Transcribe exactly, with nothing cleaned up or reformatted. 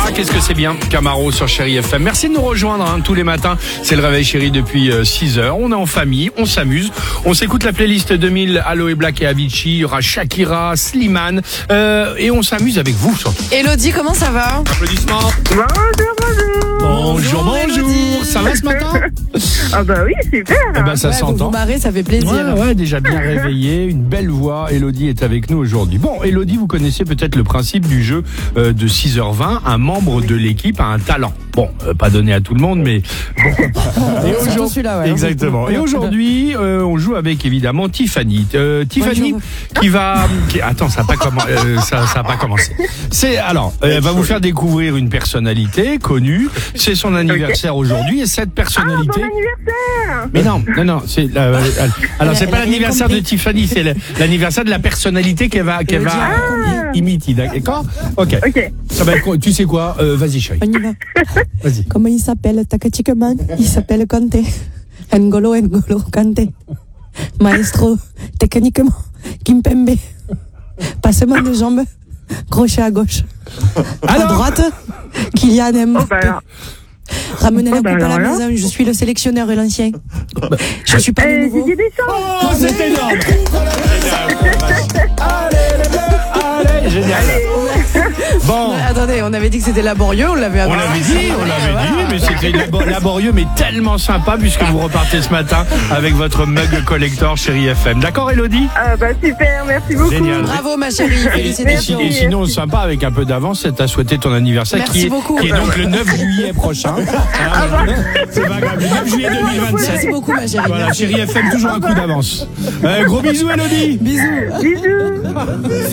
Ah, qu'est-ce que c'est bien, Camaro sur Chérie F M. Merci de nous rejoindre hein, tous les matins. C'est le réveil chéri depuis euh, six heures. On est en famille, on s'amuse. On s'écoute la playlist deux mille, Aloe Black et Avicii. Il y aura Shakira, Slimane. Euh, et on s'amuse avec vous surtout. Elodie, comment ça va? Applaudissements. Bonjour, bonjour. Bonjour, bonjour. Elodie. Ça va ce matin? Ah bah oui, super. Eh ben, ça Ouais, vous s'entend. vous marrez, ça fait plaisir. Ouais, ouais, déjà bien réveillé, une belle voix. Elodie est avec nous aujourd'hui. Bon, Elodie, vous connaissez peut-être le principe du jeu euh, de six heures vingt. Un membre de l'équipe a un talent. Bon, euh, pas donné à tout le monde, mais pourquoi pas. Et Surtout aujourd'hui- celui-là, ouais. Exactement. Et aujourd'hui, euh, on joue avec évidemment Tiffany. Euh, Tiffany Bonjour. qui va. Qui... Attends, ça n'a pas, commen- euh, ça, ça a pas commencé. C'est alors, euh, elle va vous faire découvrir une personnalité connue. C'est son anniversaire aujourd'hui et cette Ah, personnalité. bon anniversaire. Mais non, non, non, c'est euh, euh, alors c'est Elle a- pas elle a l'anniversaire rien de compris. Tiffany, c'est le- l'anniversaire de la personnalité qu'elle va, qu'elle va Ah. i- imiter, d'accord? Ok. Ok. Ça va être quoi? Tu sais quoi? Euh, Vas-y, chérie. On y va. Vas-y. Comment il s'appelle tactiquement? Il s'appelle Kanté. N'Golo N'Golo Kanté. Maestro, techniquement, Kimpembe. Passement de jambes, crochet à gauche. À Alors droite, Kylian Oh Mbappé. bah alors. Ramenez la Oh, bah coupe à la alors là. maison, je suis le sélectionneur et l'ancien. Je suis pas le Euh, nouveau. Didier Deschamps. Oh, c'est énorme! Allez, les bleus! Allez, génial! Bon. Attendez, on avait dit que c'était laborieux, on l'avait On l'avait dit, on l'avait dit, mais c'était labo- laborieux, mais tellement sympa puisque vous repartez ce matin avec votre mug collector Chérie F M. D'accord, Elodie? Ah bah super, merci beaucoup. Génial. Bravo ma chérie, Et, et félicitations. si- et sinon, sympa, avec un peu d'avance, c'est à souhaiter ton anniversaire Merci qui est, beaucoup. qui est donc le neuf juillet prochain. Ah, c'est pas grave, le neuf juillet deux mille vingt-sept. Merci beaucoup ma chérie. Voilà, Chérie F M, toujours un coup d'avance. Euh, gros bisous, Elodie. Bisous. Bisous.